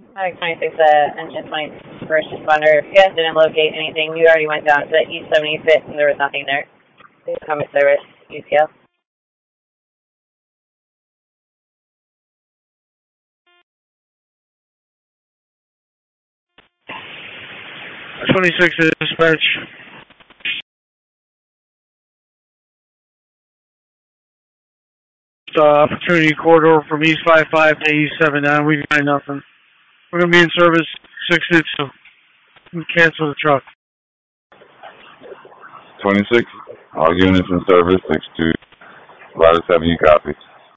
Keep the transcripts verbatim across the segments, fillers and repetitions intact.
Five twenty-six, uh, engine point, first responder. If you guys didn't locate anything, you already went down to East seventy-fifth and there was nothing there. Common service, U C L. twenty-six is dispatch. Uh, opportunity corridor from East five five to East seven nine. We find nothing. We're going to be in service six to two. Cancel the truck. twenty-six, all units in service, six two. Ladder seven, you copy.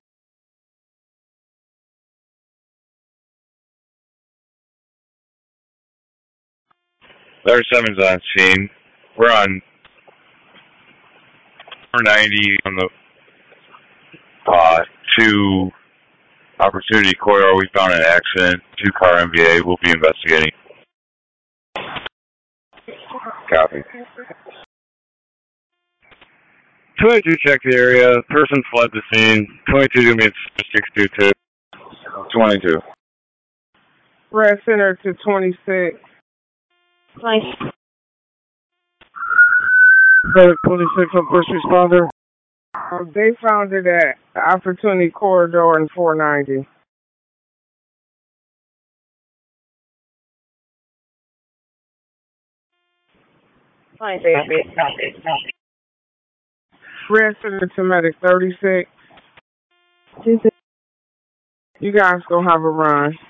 Ladder seven's on scene. We're on four ninety on the uh, two opportunity corridor. We found an accident. Two car M V A. We'll be investigating. Copy. twenty-two, check the area. Person fled the scene. twenty-two going to be in six two two. twenty-two. Red Center to twenty-six. twenty. twenty-six on first responder. Uh, they found it at Opportunity Corridor in four ninety. twenty-three, copy, copy. Red Center to Medic thirty-six. You guys go have a run.